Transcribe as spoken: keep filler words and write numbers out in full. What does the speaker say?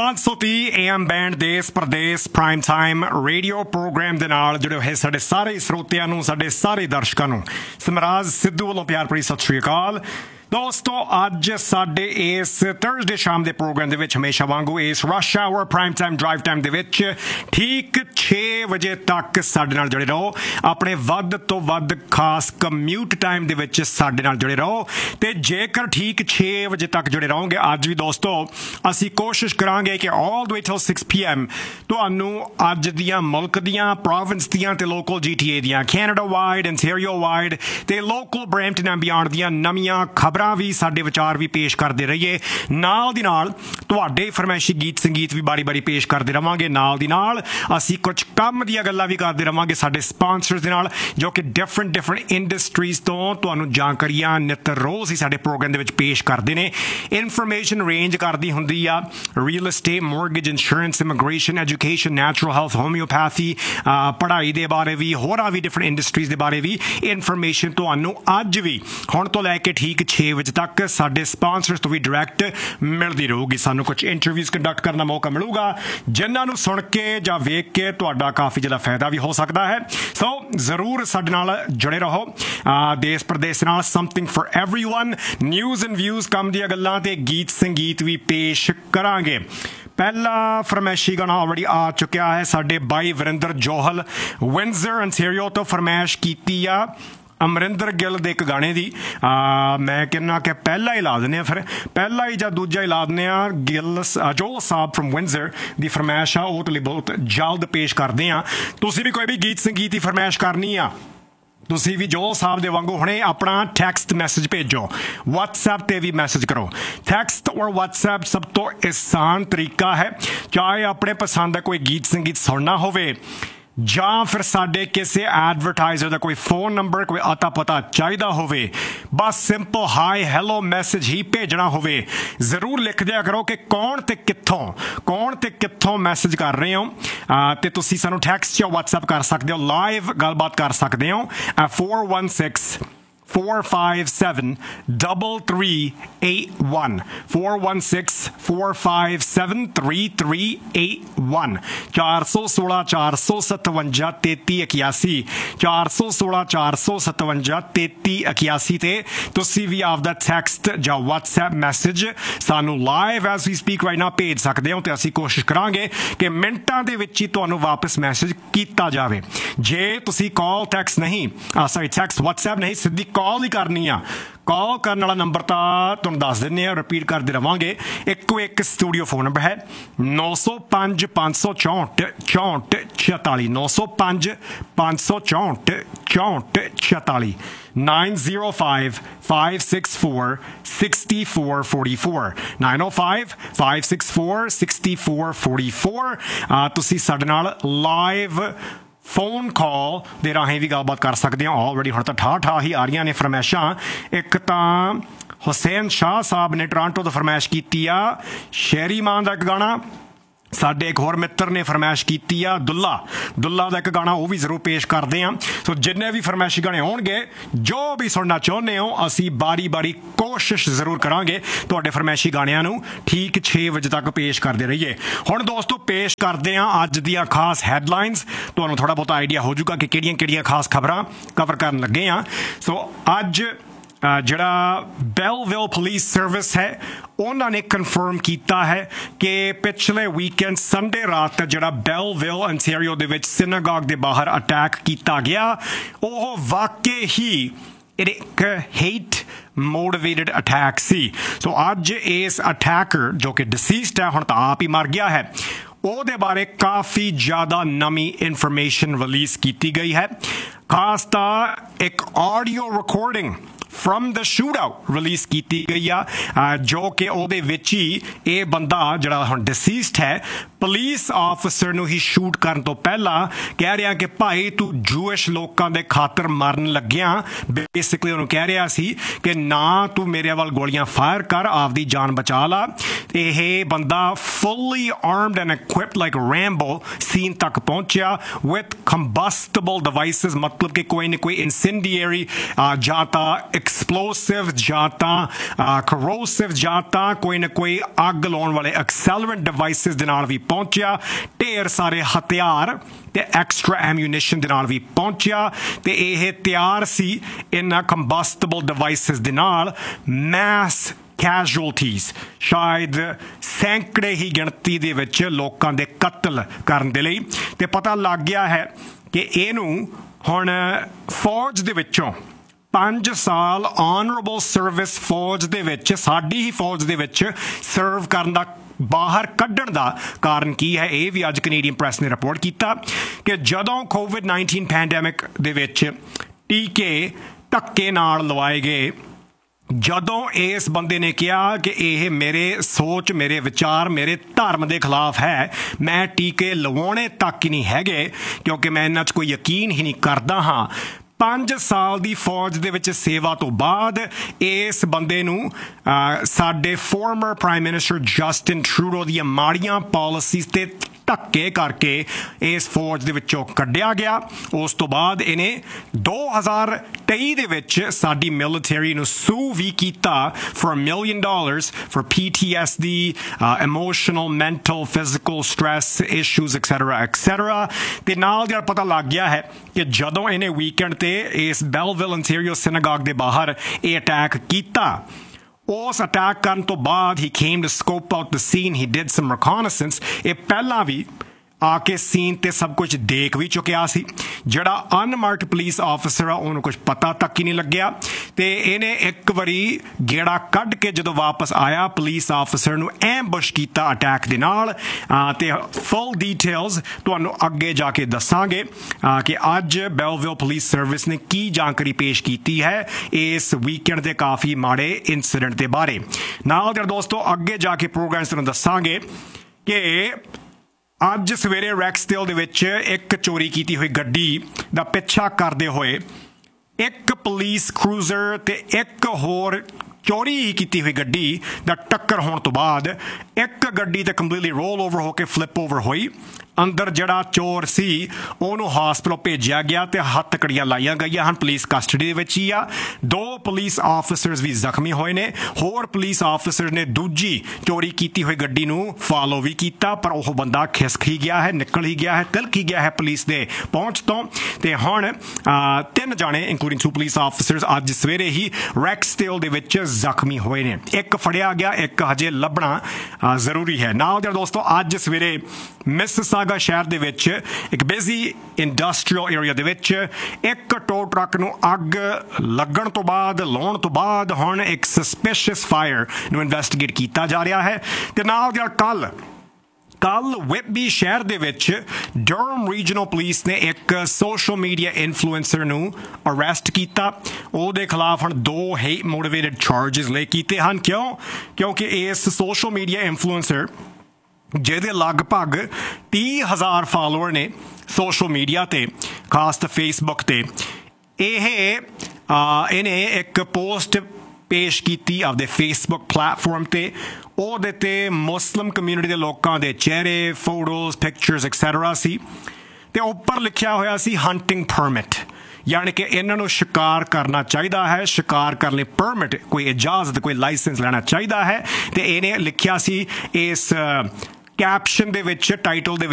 पाँच सौ तीह ए एम बैंड देश प्रदेश प्राइम टाइम रेडियो प्रोग्राम ਦੇ ਨਾਲ ਜੁੜੇ ਹੋਏ ਸਾਡੇ ਸਾਰੇ ਸਰੋਤਿਆਂ ਨੂੰ ਸਾਡੇ ਸਾਰੇ ਦਰਸ਼ਕਾਂ ਨੂੰ ਸਮਰਾਜ ਸਿੱਧੂ ਵੱਲੋਂ ਪਿਆਰ ਭਰੀ ਸਤਿ ਸ਼੍ਰੀ ਅਕਾਲ। ਦੋਸਤੋ ਅੱਜ ਸਾਡੇ ਇਸ ਥਰਸਡੇ ਸ਼ਾਮ ਦੇ ਪ੍ਰੋਗਰਾਮ ਦੇ ਵਿੱਚ ਹਮੇਸ਼ਾ ਵਾਂਗੂ ਇਸ rush hour prime time drive time ਦੇ ਵਿੱਚ ਠੀਕ ਛੇ ਵਜੇ ਤੱਕ ਸਾਡੇ ਨਾਲ ਜੁੜੇ ਰਹੋ। ਆਪਣੇ ਵੱਧ ਤੋਂ ਵੱਧ ਖਾਸ ਕਮਿਊਟ ਟਾਈਮ ਦੇ ਵਿੱਚ ਸਾਡੇ ਨਾਲ ਜੁੜੇ ਰਹੋ ਤੇ ਜੇਕਰ ਠੀਕ ਛੇ ਵਜੇ ਤੱਕ ਜੁੜੇ ਰਹੋਗੇ ਅੱਜ ਵੀ ਦੋਸਤੋ ਅਸੀਂ ਕੋਸ਼ਿਸ਼ ਕਰਾਂਗੇ ਕਿ ਆਲ ਦ ਵੇ ਟਿਲ ਸਿਕਸ ਪੀ ਐਮ ਤੁਹਾਨੂੰ ਅੱਜ ਦੀਆਂ ਮੁਲਕ ਦੀਆਂ ਪ੍ਰੋਵਿੰਸ ਦੀਆਂ ਤੇ ਲੋਕਲ ਜੀ ਟੀ ਏ ਦੀਆਂ ਕੈਨੇਡਾ ਵਾਈਡ ਅੰਟੈਰੀਓ ਵਾਈਡ ਤੇ ਲੋਕਲ ਬਰੈਂਪਟਨ ਐਂਡ ਬਿਆਂਡ ਦੀਆਂ ਨਵੀਆਂ ਖਬਰਾਂ ਵੀ ਸਾਡੇ ਵਿਚਾਰ ਵੀ ਪੇਸ਼ ਕਰਦੇ ਰਹੀਏ। ਨਾਲ ਦੀ ਨਾਲ ਤੁਹਾਡੇ ਫਰਮਾਇਸ਼ੀ ਗੀਤ ਸੰਗੀਤ ਵੀ ਬਾਰੀ ਬਾਰੀ ਪੇਸ਼ ਕਰਦੇ ਰਵਾਂਗੇ। ਨਾਲ ਦੀ ਨਾਲ ਅਸੀਂ ਕੁਝ ਕੰਮ ਦੀਆਂ ਗੱਲਾਂ ਵੀ ਕਰਦੇ ਰਵਾਂਗੇ ਸਾਡੇ ਸਪਾਂਸਰਸ ਦੇ ਨਾਲ ਜੋ ਕਿ ਡਿਫਰੈਂਟ ਡਿਫਰੈਂਟ ਇੰਡਸਟਰੀਜ਼ ਤੋਂ ਤੁਹਾਨੂੰ ਜਾਣਕਾਰੀਆਂ ਨਿੱਤ ਰੋਜ਼ ਹੀ ਸਾਡੇ ਪ੍ਰੋਗਰਾਮ ਦੇ ਵਿੱਚ ਪੇਸ਼ ਕਰਦੇ ਨੇ। ਇਨਫੋਰਮੇਸ਼ਨ ਰੇਂਜ ਕਰਦੀ ਹੁੰਦੀ ਆ real estate, mortgage, insurance, immigration, education, natural health, homeopathy, ਪੜ੍ਹਾਈ ਦੇ ਬਾਰੇ ਵੀ ਹੋਰਾਂ ਵੀ ਡਿਫਰੈਂਟ ਇੰਡਸਟਰੀਜ਼ ਦੇ ਬਾਰੇ ਵੀ ਇਨਫੋਰਮੇਸ਼ਨ ਤੁਹਾਨੂੰ ਅੱਜ ਵੀ ਹੁਣ ਤੋਂ ਲੈ ਕੇ ਠੀਕ ਛੇ ਵਜੇ ਤੱਕ ਸਾਡੇ ਸਪਾਂਸਰਸ ਤੋਂ ਵੀ ਡਾਇਰੈਕਟ ਮਿਲਦੀ ਰਹੂਗੀ। ਸਾਨੂੰ ਕੁਝ ਇੰਟਰਵਿਊਜ਼ ਕੰਡਕਟ ਕਰਨ ਦਾ ਮੌਕਾ ਮਿਲੂਗਾ ਜਿਨ੍ਹਾਂ ਨੂੰ ਸੁਣ ਕੇ ਜਾਂ ਵੇਖ ਕੇ ਤੁਹਾਡਾ ਕਾਫੀ ਜ਼ਿਆਦਾ ਫਾਇਦਾ ਵੀ ਹੋ ਸਕਦਾ ਹੈ। ਸੋ ਜ਼ਰੂਰ ਸਾਡੇ ਨਾਲ ਜੁੜੇ ਰਹੋ ਦੇਸ਼ ਪ੍ਰਦੇਸ਼ ਨਾਲ। Something for everyone, news and views, ਕੰਮ ਦੀਆਂ ਗੱਲਾਂ ਤੇ ਗੀਤ ਸੰਗੀਤ ਵੀ ਪੇਸ਼ ਕਰਾਂਗੇ। ਪਹਿਲਾ ਫਰਮਾਇਸ਼ੀ ਗਾਣਾ ਆਲਰੇਡੀ ਆ ਚੁੱਕਿਆ ਹੈ ਸਾਡੇ ਬਾਈ ਵਰਿੰਦਰ ਜੋਹਲ ਵਿੰਜ਼ਰ ਅੰਟੈਰੀਓ ਤੋਂ ਫਰਮਾਇਸ਼ ਕੀਤੀ ਆ ਅਮਰਿੰਦਰ ਗਿੱਲ ਦੇ ਇੱਕ ਗਾਣੇ ਦੀ। ਮੈਂ ਕਹਿੰਦਾ ਕਿ ਪਹਿਲਾਂ ਹੀ ਲਾ ਦਿੰਦੇ ਹਾਂ, ਫਿਰ ਪਹਿਲਾ ਹੀ ਜਾਂ ਦੂਜਾ ਹੀ ਲਾ ਦਿੰਦੇ ਹਾਂ। ਗਿੱਲ ਜੋਹਲ ਸਾਹਿਬ ਫਰਮ ਵਿੰਜ਼ਰ ਦੀ ਫਰਮਾਇਸ਼ ਆ ਉਹ ਲਈ ਬਹੁਤ ਜਲਦ ਪੇਸ਼ ਕਰਦੇ ਹਾਂ। ਤੁਸੀਂ ਵੀ ਕੋਈ ਵੀ ਗੀਤ ਸੰਗੀਤ ਦੀ ਫਰਮਾਇਸ਼ ਕਰਨੀ ਆ ਤੁਸੀਂ ਵੀ ਜੋਹਲ ਸਾਹਿਬ ਦੇ ਵਾਂਗੂ ਹੁਣੇ ਆਪਣਾ ਟੈਕਸਟ ਮੈਸੇਜ ਭੇਜੋ, ਵਟਸਐਪ ਤੇ ਵੀ ਮੈਸੇਜ ਕਰੋ। ਟੈਕਸਟ ਔਰ ਵਟਸਐਪ ਸਭ ਤੋਂ ਆਸਾਨ ਤਰੀਕਾ ਹੈ। ਚਾਹੇ ਆਪਣੇ ਪਸੰਦ ਦਾ ਕੋਈ ਗੀਤ ਸੰਗੀਤ ਸੁਣਨਾ ਹੋਵੇ ਜਾਂ ਫਿਰ ਸਾਡੇ ਕਿਸੇ ਐਡਵਰਟਾਈਜ਼ਰ ਦਾ ਕੋਈ ਫੋਨ ਨੰਬਰ ਕੋਈ ਅਤਾ ਪਤਾ ਚਾਹੀਦਾ ਹੋਵੇ, ਬਸ ਸਿੰਪਲ ਹਾਈ ਹੈਲੋ ਮੈਸੇਜ ਹੀ ਭੇਜਣਾ ਹੋਵੇ, ਜ਼ਰੂਰ ਲਿਖ ਦਿਆ ਕਰੋ ਕਿ ਕੌਣ ਤੇ ਕਿੱਥੋਂ ਕੌਣ ਤੇ ਕਿੱਥੋਂ ਮੈਸੇਜ ਕਰ ਰਹੇ ਹੋ ਤੇ ਤੁਸੀਂ ਸਾਨੂੰ ਟੈਕਸਟ ਜਾਂ ਵਟਸਐਪ ਕਰ ਸਕਦੇ ਹੋ, ਲਾਈਵ ਗੱਲਬਾਤ ਕਰ ਸਕਦੇ ਹੋ four one six four five seven three three eight one four one six four five seven three three eight one ਚਾਰ ਸੌ ਸੋਲਾਂ ਚਾਰ ਸੌ ਸਤਵੰਜਾ ਤੇਤੀ ਇਕਿਆਸੀ ਚਾਰ ਸੌ ਸੋਲਾਂ ਚਾਰ ਸੌ ਸਤਵੰਜਾ ਤੇਤੀ ਇਕਿਆਸੀ ਤੇ ਤੁਸੀਂ ਵੀ ਆਪਦਾ ਟੈਕਸਟ ਜਾਂ ਵਟਸਐਪ ਮੈਸੇਜ ਸਾਨੂੰ ਲਾਈਵ ਐਜ਼ ਵੀ ਸਪੀਕ ਰਾਈਟ ਨਾਓ ਭੇਜ ਸਕਦੇ ਹੋ ਤੇ ਅਸੀਂ ਕੋਸ਼ਿਸ਼ ਕਰਾਂਗੇ ਕਿ ਮਿੰਟਾਂ ਦੇ ਵਿੱਚ ਹੀ ਤੁਹਾਨੂੰ ਵਾਪਸ ਮੈਸੇਜ ਕੀਤਾ ਜਾਵੇ। ਜੇ ਤੁਸੀਂ ਕਾਲ ਟੈਕਸਟ ਨਹੀਂ ਸੌਰੀ ਟੈਕਸਟ ਵਟਸਐਪ ਨਹੀਂ ਸਿੱਧੀ ਕਾਲ ਹੀ ਕਰਨੀ ਆ, ਕਾਲ ਕਰਨ ਵਾਲਾ ਨੰਬਰ ਤਾਂ ਤੁਹਾਨੂੰ ਦੱਸ ਦਿੰਦੇ ਹਾਂ, ਰਿਪੀਟ ਕਰਦੇ ਰਵਾਂਗੇ। ਇੱਕੋ ਇੱਕ ਸਟੂਡੀਓ ਫੋਨ ਨੰਬਰ ਹੈ ਨੌ ਸੌ ਪੰਜ ਪੰਜ ਸੌ ਚੌਂਹਠ ਚੌਂਹਠ ਛਿਆਤਾਲੀ ਨੌ ਸੌ ਪੰਜ ਪੰਜ ਸੌ ਚੌਂਹਠ ਚੌਂਹਠ ਛਿਆਤਾਲੀ nine zero five five six four six four four four nine oh five five six four six four four four ਤੁਸੀਂ ਸਾਡੇ ਨਾਲ ਲਾਈਵ ਫੋਨ ਕਾਲ ਦੇ ਰਾਹੀਂ ਵੀ ਗੱਲਬਾਤ ਕਰ ਸਕਦੇ ਹਾਂ। ਆਲਰੇਡੀ ਹੁਣ ਤਾਂ ਠਾਹ ਠਾਹ ਹੀ ਆ ਰਹੀਆਂ ਨੇ ਫਰਮਾਇਸ਼ਾਂ। ਇੱਕ ਤਾਂ ਹੁਸੈਨ ਸ਼ਾਹ ਸਾਹਿਬ ਨੇ ਟੋਰਾਂਟੋ ਤੋਂ ਫਰਮਾਇਸ਼ ਕੀਤੀ ਆ ਸ਼ਹਿਰੀ ਮਾਂ ਦਾ ਇੱਕ ਗਾਣਾ। ਸਾਡੇ ਇੱਕ ਹੋਰ ਮਿੱਤਰ ਨੇ ਫਰਮਾਇਸ਼ ਕੀਤੀ ਆ ਦੁੱਲਾ ਦੁੱਲਾ ਦਾ ਇੱਕ ਗਾਣਾ, ਉਹ ਵੀ ਜ਼ਰੂਰ ਪੇਸ਼ ਕਰਦੇ ਹਾਂ। ਸੋ ਜਿੰਨੇ ਵੀ ਫਰਮਾਇਸ਼ੀ ਗਾਣੇ ਹੋਣਗੇ ਜੋ ਵੀ ਸੁਣਨਾ ਚਾਹੁੰਦੇ ਹੋ ਅਸੀਂ ਬਾਰੀ ਬਾਰੀ ਕੋਸ਼ਿਸ਼ ਜ਼ਰੂਰ ਕਰਾਂਗੇ ਤੁਹਾਡੇ ਫਰਮਾਇਸ਼ੀ ਗਾਣਿਆਂ ਨੂੰ ਠੀਕ ਛੇ ਵਜੇ ਤੱਕ ਪੇਸ਼ ਕਰਦੇ ਰਹੀਏ। ਹੁਣ ਦੋਸਤੋ ਪੇਸ਼ ਕਰਦੇ ਹਾਂ ਅੱਜ ਦੀਆਂ ਖਾਸ ਹੈਡਲਾਈਨਸ। ਤੁਹਾਨੂੰ ਥੋੜ੍ਹਾ ਬਹੁਤਾ ਆਈਡੀਆ ਹੋ ਜਾਊਗਾ ਕਿ ਕਿਹੜੀਆਂ ਕਿਹੜੀਆਂ ਖਾਸ ਖਬਰਾਂ ਕਵਰ ਕਰਨ ਲੱਗੇ ਹਾਂ। ਸੋ ਅੱਜ ਜਿਹੜਾ ਬੈਲਵਿਲ ਪੁਲਿਸ ਸਰਵਿਸ ਹੈ ਉਹਨਾਂ ਨੇ ਕਨਫਰਮ ਕੀਤਾ ਹੈ ਕਿ ਪਿਛਲੇ ਵੀਕਐਂਡ ਸੰਡੇ ਰਾਤ ਜਿਹੜਾ ਬੈਲਵਿਲ ਅੰਟੈਰੀਓ ਦੇ ਵਿੱਚ ਸਿਨਾਗੋਗ ਦੇ ਬਾਹਰ ਅਟੈਕ ਕੀਤਾ ਗਿਆ ਉਹ ਵਾਕਈ ਹੀ ਇੱਕ ਹੇਟ ਮੋਟੀਵੇਟਡ ਅਟੈਕ ਸੀ। ਸੋ ਅੱਜ ਇਸ ਅਟੈਕਰ ਜੋ ਕਿ ਡਿਸੀਸਡ ਹੈ, ਹੁਣ ਤਾਂ ਆਪ ਹੀ ਮਰ ਗਿਆ ਹੈ, ਉਹਦੇ ਬਾਰੇ ਕਾਫੀ ਜ਼ਿਆਦਾ ਨਵੀਂ ਇਨਫੋਰਮੇਸ਼ਨ ਰਿਲੀਜ਼ ਕੀਤੀ ਗਈ ਹੈ। ਖਾਸ ਤਾਂ ਇੱਕ audio recording from the shoot out release ਕੀਤੀ ਗਈ ਆ ਜੋ ਕਿ ਉਹਦੇ ਵਿੱਚ ਹੀ ਇਹ ਬੰਦਾ ਜਿਹੜਾ ਹੁਣ ਡਿਸੀਸਡ ਹੈ ਪੁਲਿਸ ਆਫਿਸਰ ਨੂੰ ਹੀ ਸ਼ੂਟ ਕਰਨ ਤੋਂ ਪਹਿਲਾਂ ਕਹਿ ਰਿਹਾ ਕਿ ਭਾਈ ਤੂੰ ਜੂਇਸ਼ ਲੋਕਾਂ ਦੇ ਖਾਤਰ ਮਰਨ ਲੱਗਿਆ। ਬੇਸਿਕਲੀ ਉਹਨੂੰ ਕਹਿ ਰਿਹਾ ਸੀ ਕਿ ਨਾ ਤੂੰ ਮੇਰੇ ਵੱਲ ਗੋਲੀਆਂ ਫਾਇਰ ਕਰ, ਆਪਦੀ ਜਾਨ ਬਚਾ ਲਾ। ਇਹ ਬੰਦਾ ਫੁੱਲੀ armed and equipped like Rambo scene ਤੱਕ ਪਹੁੰਚਿਆ ਵਿਦ ਕੰਬਸਟੇਬਲ ਡਿਵਾਈਸਿਸ, ਮਤਲਬ ਕਿ ਕੋਈ ਨਾ ਕੋਈ ਇਨਸੈਂਡੀਅਰੀ ਜਾਂ ਤਾਂ ਐਕਸਪਲੋਸਿਵ ਜਾਂ ਤਾਂ ਕਰੋਸਿਵ ਜਾਂ ਤਾਂ ਕੋਈ ਨਾ ਕੋਈ ਅੱਗ ਲਾਉਣ ਵਾਲੇ ਐਕਸੈਲਰੈਂਟ ਡਿਵਾਈਸਿਸ ਦੇ ਨਾਲ ਵੀ ਪਹੁੰਚਿਆ। ਢੇਰ ਸਾਰੇ ਹਥਿਆਰ ਤੇ ਐਕਸਟਰਾ ਐਮਿਊਨਿਸ਼ਨ ਦੇ ਨਾਲ ਵੀ ਪਹੁੰਚਿਆ ਤੇ ਇਹ ਤਿਆਰ ਸੀ ਇਹਨਾਂ ਕੰਬਸਟੇਬਲ ਡਿਵਾਈਸਿਸ ਦੇ ਨਾਲ ਮੈਸ ਕੈਜੁਅਲਟੀਜ਼, ਸ਼ਾਇਦ ਸੈਂਕੜੇ ਹੀ ਗਿਣਤੀ ਦੇ ਵਿੱਚ ਲੋਕਾਂ ਦੇ ਕਤਲ ਕਰਨ ਦੇ ਲਈ। ਤੇ ਪਤਾ ਲੱਗ ਗਿਆ ਹੈ ਕਿ ਇਹਨੂੰ ਹੁਣ ਫੌਜ ਦੇ ਵਿੱਚੋਂ ਪੰਜ ਸਾਲ ਆਨਰੇਬਲ ਸਰਵਿਸ ਫੌਜ ਦੇ ਵਿੱਚ, ਸਾਡੀ ਹੀ ਫੌਜ ਦੇ ਵਿੱਚ ਸਰਵ ਕਰਨ ਦਾ ਬਾਹਰ ਕੱਢਣ ਦਾ ਕਾਰਨ ਕੀ ਹੈ, ਇਹ ਵੀ ਅੱਜ ਕੈਨੇਡੀਅਨ ਪ੍ਰੈਸ ਨੇ ਰਿਪੋਰਟ ਕੀਤਾ ਕਿ ਜਦੋਂ ਕੋਵਿਡ ਨਾਈਨਟੀਨ ਪੈਂਡੈਮਿਕ ਦੇ ਵਿੱਚ ਟੀਕੇ ਧੱਕੇ ਨਾਲ ਲਵਾਏ ਗਏ, ਜਦੋਂ ਇਸ ਬੰਦੇ ਨੇ ਕਿਹਾ ਕਿ ਇਹ ਮੇਰੇ ਸੋਚ, ਮੇਰੇ ਵਿਚਾਰ, ਮੇਰੇ ਧਰਮ ਦੇ ਖਿਲਾਫ ਹੈ, ਮੈਂ ਟੀਕੇ ਲਵਾਉਣੇ ਤੱਕ ਹੀ ਨਹੀਂ ਹੈਗੇ ਕਿਉਂਕਿ ਮੈਂ ਇਹਨਾਂ 'ਚ ਕੋਈ ਯਕੀਨ ਹੀ ਨਹੀਂ ਕਰਦਾ ਹਾਂ। ਪੰਜ ਸਾਲ ਦੀ ਫੌਜ ਦੇ ਵਿੱਚ ਸੇਵਾ ਤੋਂ ਬਾਅਦ ਇਸ ਬੰਦੇ ਨੂੰ ਸਾਡੇ farmer prime minister Justin Trudeau ਦੀਆਂ ਮਾੜੀਆਂ ਪਾਲਿਸੀਜ਼ ਤੇ ਧੱਕੇ ਕਰਕੇ ਇਸ ਫੌਜ ਦੇ ਵਿੱਚੋਂ ਕੱਢਿਆ ਗਿਆ। ਉਸ ਤੋਂ ਬਾਅਦ ਇਹਨੇ ਦੋ ਹਜ਼ਾਰ ਤੇਈ ਦੇ ਵਿੱਚ ਸਾਡੀ ਮਿਲਟਰੀ ਨੂੰ ਸੂ ਵੀ ਕੀਤਾ for million dollars for P T S D, emotional, mental, physical stress issues etcetera etcetera. ਤੇ ਨਾਲ ਜਿਹੜਾ ਪਤਾ ਲੱਗ ਗਿਆ ਹੈ ਕਿ ਜਦੋਂ ਇਹਨੇ ਵੀਕਐਂਡ ਤੇ ਇਸ ਬੈਲਵਿਲ ontario ਸਿਨਾਗੋਗ ਦੇ ਬਾਹਰ ਇਹ ਅਟੈਕ ਕੀਤਾ, ਉਸ ਅਟੈਕ ਕਰਨ ਤੋਂ ਬਾਅਦ ਹੀ came to scope out the scene, he did some reconnaissance। ਇਹ ਪਹਿਲਾਂ ਵੀ ਆ ਕੇ ਸੀਨ ਤੇ ਸਭ ਕੁਝ ਦੇਖ ਵੀ ਚੁੱਕਿਆ ਸੀ। ਜਿਹੜਾ ਅਨਮਾਰਕਡ ਪੁਲਿਸ ਆਫਿਸਰ ਆ ਉਹਨੂੰ ਕੁਝ ਪਤਾ ਤੱਕ ਹੀ ਨਹੀਂ ਲੱਗਿਆ ਤੇ ਇਹਨੇ ਇੱਕ ਵਾਰੀ ਗੇੜਾ ਕੱਢ ਕੇ ਜਦੋਂ ਵਾਪਸ ਆਇਆ ਪੁਲਿਸ ਆਫਿਸਰ ਨੂੰ ਐਂਬੁਸ਼ ਕੀਤਾ ਅਟੈਕ ਦੇ ਨਾਲ। ਤੇ ਫੁੱਲ ਡੀਟੇਲਸ ਤੁਹਾਨੂੰ ਅੱਗੇ ਜਾ ਕੇ ਦੱਸਾਂਗੇ ਕਿ ਅੱਜ ਬੈਲਵਿਲ ਪੁਲਿਸ ਸਰਵਿਸ ਨੇ ਕੀ ਜਾਣਕਾਰੀ ਪੇਸ਼ ਕੀਤੀ ਹੈ ਇਸ ਵੀਕਐਂਡ ਦੇ ਕਾਫੀ ਮਾੜੇ ਇਨਸੀਡੈਂਟ ਦੇ ਬਾਰੇ। ਨਾਲ ਦੇ ਦੋਸਤੋ ਅੱਗੇ ਜਾ ਕੇ ਪ੍ਰੋਗਰਾਮ ਤੁਹਾਨੂੰ ਦੱਸਾਂਗੇ ਕਿ ਅੱਜ ਸਵੇਰੇ ਰੈਕਸਡੇਲ ਦੇ ਵਿੱਚ ਇੱਕ ਚੋਰੀ ਕੀਤੀ ਹੋਈ ਗੱਡੀ ਦਾ ਪਿੱਛਾ ਕਰਦੇ ਹੋਏ ਇੱਕ ਪੁਲਿਸ ਕਰੂਜ਼ਰ ਤੇ ਇੱਕ ਹੋਰ ਚੋਰੀ ਹੀ ਕੀਤੀ ਹੋਈ ਗੱਡੀ ਦਾ ਟੱਕਰ ਹੋਣ ਤੋਂ ਬਾਅਦ ਇੱਕ ਗੱਡੀ ਤੇ ਕੰਪਲੀਟਲੀ ਰੋਲ ਓਵਰ ਹੋ ਕੇ ਫਲਿਪ ਓਵਰ ਹੋਈ। ਅੰਦਰ ਜਿਹੜਾ ਚੋਰ ਸੀ ਉਹਨੂੰ ਹਸਪਤਾਲ ਭੇਜਿਆ ਗਿਆ ਤੇ ਹੱਥ ਕੜੀਆਂ ਲਾਈਆਂ ਗਈਆਂ ਹਨ। ਪੁਲਿਸ ਕਸਟਡੀ ਦੇ ਵਿੱਚ ਹੀ ਆ। ਦੋ ਪੁਲਿਸ ਆਫਿਸਰਸ ਵੀ ਜ਼ਖਮੀ ਹੋਏ ਨੇ। ਹੋਰ ਪੁਲਿਸ ਆਫਿਸਰ ਨੇ ਦੂਜੀ ਚੋਰੀ ਕੀਤੀ ਹੋਈ ਗੱਡੀ ਨੂੰ ਫਾਲੋ ਵੀ ਕੀਤਾ ਪਰ ਉਹ ਬੰਦਾ ਖਿਸਕ ਹੀ ਗਿਆ ਹੈ, ਨਿਕਲ ਹੀ ਗਿਆ ਹੈ, ਤਿਲਕ ਹੀ ਗਿਆ ਹੈ ਪੁਲਿਸ ਦੇ ਪਹੁੰਚ ਤੋਂ। ਤੇ ਹੁਣ ਤਿੰਨ ਜਾਣੇ ਇੰਕਲੂਡਿੰਗ ਟੂ ਪੁਲਿਸ ਆਫਿਸਰਸ ਅੱਜ ਸਵੇਰੇ ਹੀ ਰੈਕਸਡੇਲ ਦੇ ਵਿੱਚ ਜ਼ਖਮੀ ਹੋਏ ਨੇ। ਇੱਕ ਫੜਿਆ ਗਿਆ, ਇੱਕ ਹਜੇ ਲੱਭਣਾ ਜ਼ਰੂਰੀ ਹੈ। ਨਾਲ ਦੇ ਦੋਸਤੋ ਅੱਜ ਸਵੇਰੇ ਮਿਸਿਸਾਗਾ ਸ਼ਹਿਰ ਦੇ ਵਿੱਚ ਇੱਕ ਬਿਜ਼ੀ ਇੰਡਸਟਰੀਅਲ ਏਰੀਆ ਦੇ ਵਿੱਚ ਇੱਕ ਟੋ ਟਰੱਕ ਨੂੰ ਅੱਗ ਲੱਗਣ ਤੋਂ ਬਾਅਦ, ਲਾਉਣ ਤੋਂ ਬਾਅਦ ਹੁਣ ਇੱਕ ਸਸਪੀਸ਼ੀਅਸ ਫਾਇਰ ਨੂੰ ਇਨਵੈਸਟੀਗੇਟ ਕੀਤਾ ਜਾ ਰਿਹਾ ਹੈ। ਤੇ ਨਾਲ ਜਿਹੜਾ ਕੱਲ ਕੱਲ ਵਿਟਬੀ ਸ਼ਹਿਰ ਦੇ ਵਿੱਚ ਡਰਮ ਰੀਜਨਲ ਪੁਲਿਸ ਨੇ ਇੱਕ ਸੋਸ਼ਲ ਮੀਡੀਆ ਇਨਫਲੂਐਂਸਰ ਨੂੰ ਅਰੈਸਟ ਕੀਤਾ। ਉਹਦੇ ਖਿਲਾਫ ਹੁਣ ਦੋ ਹੇਟ ਮੋਟੀਵੇਟਡ ਚਾਰਜਸ ਲੈ ਕੀਤੇ ਹਨ। ਕਿਉਂ? ਕਿਉਂਕਿ ਇਸ ਸੋਸ਼ਲ ਮੀਡੀਆ ਇਨਫਲੂਐਂਸਰ ਜਿਹਦੇ ਲਗਭਗ ਤੀਹ ਹਜ਼ਾਰ ਫਾਲੋਅਰ ਨੇ ਸੋਸ਼ਲ ਮੀਡੀਆ ਤੇ, ਖਾਸ ਤਾਂ ਫੇਸਬੁੱਕ ਤੇ, ਇਹ ਇਹਨੇ ਇੱਕ ਪੋਸਟ ਪੇਸ਼ ਕੀਤੀ ਆਪਦੇ ਫੇਸਬੁੱਕ ਪਲੇਟਫਾਰਮ ਤੇ। ਉਹਦੇ ਤੇ ਮੁਸਲਿਮ ਕਮਿਊਨਿਟੀ ਦੇ ਲੋਕਾਂ ਦੇ ਚਿਹਰੇ, ਫੋਟੋਜ਼, ਪਿਕਚਰਸ ਐਕਸੈਟਰਾ ਸੀ ਤੇ ਉੱਪਰ ਲਿਖਿਆ ਹੋਇਆ ਸੀ ਹੰਟਿੰਗ ਪਰਮਿਟ, ਯਾਨੀ ਕਿ ਇਹਨਾਂ ਨੂੰ ਸ਼ਿਕਾਰ ਕਰਨਾ ਚਾਹੀਦਾ ਹੈ। ਸ਼ਿਕਾਰ ਕਰਨ ਲਈ ਪਰਮਿਟ, ਕੋਈ ਇਜਾਜ਼ਤ, ਕੋਈ ਲਾਇਸੈਂਸ ਲੈਣਾ ਚਾਹੀਦਾ ਹੈ। ਤੇ ਇਹਨੇ ਲਿਖਿਆ ਸੀ ਇਸ ਕੈਪਸ਼ਨ ਦੇ ਵਿੱਚ, ਟਾਈਟਲ ਦੇ ਵਿੱਚ,